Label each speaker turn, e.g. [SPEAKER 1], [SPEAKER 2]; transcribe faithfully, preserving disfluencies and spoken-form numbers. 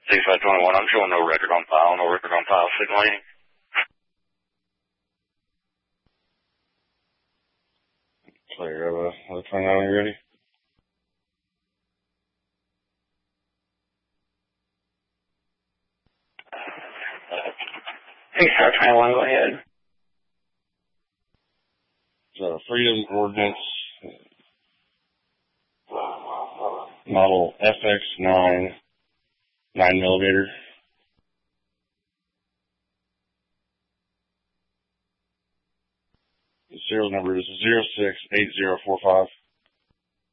[SPEAKER 1] sixty-five twenty-one, I'm showing no record on file, no record on file signaling. Clear, uh, let's find out when you're ready. sixty-five twenty-one, go ahead. So, Freedom Ordnance, model F X nine, nine millimeter. The serial number is zero six eight zero four five.